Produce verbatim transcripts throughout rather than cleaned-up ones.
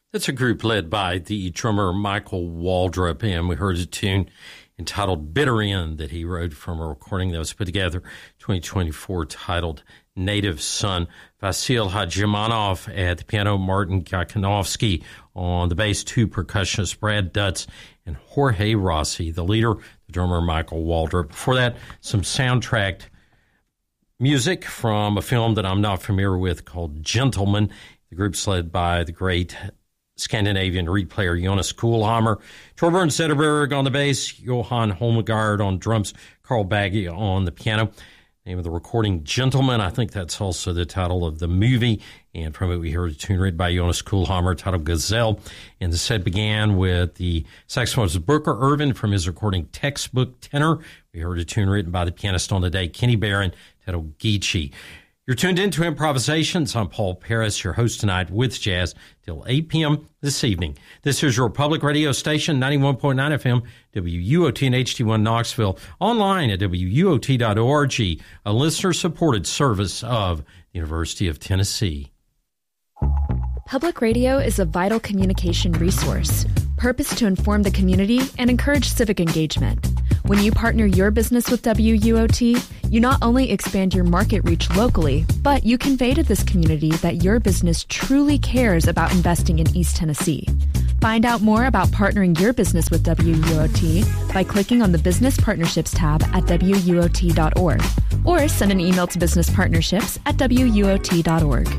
That's a group led by the drummer Michael Waldrop, and we heard a tune entitled Bitter End that he wrote from a recording that was put together twenty twenty-four titled Native Son. Vasil Hadjimanov at the piano, Martin Gachanovsky on the bass, two percussionists, Brad Dutz and Jorge Rossi, the leader, the drummer Michael Waldrop. Before that, some soundtrack music from a film that I'm not familiar with called Gentleman. The group's led by the great Scandinavian reed player Jonas Kuhlhammer, Torbjörn Zetterberg on the bass, Johan Holmegard on drums, Carl Bagge on the piano. Name of the recording, Gentleman. I think that's also the title of the movie. And from it, we heard a tune written by Jonas Kuhlhammer titled Gazelle. And the set began with the saxophonist Booker Irvin from his recording Textbook Tenor. We heard a tune written by the pianist on the day, Kenny Barron, titled Geechee. You're tuned into Improvisations. I'm Paul Paris, your host tonight with Jazz till eight p.m. this evening. This is your public radio station, ninety-one point nine F M, W U O T and H T one Knoxville, online at W U O T dot org, a listener-supported service of the University of Tennessee. Public radio is a vital communication resource, purposed to inform the community and encourage civic engagement. When you partner your business with W U O T, you not only expand your market reach locally, but you convey to this community that your business truly cares about investing in East Tennessee. Find out more about partnering your business with W U O T by clicking on the Business Partnerships tab at W U O T dot org, or send an email to business partnerships at W U O T dot org.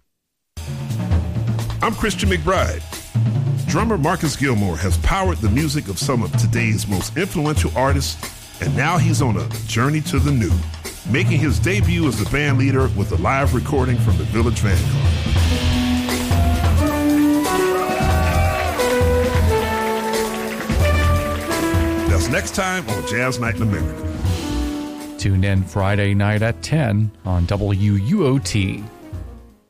I'm Christian McBride. Drummer Marcus Gilmore has powered the music of some of today's most influential artists, and now he's on a journey to the new, making his debut as the band leader with a live recording from the Village Vanguard. That's next time on Jazz Night in America. Tune in Friday night at ten on W U O T.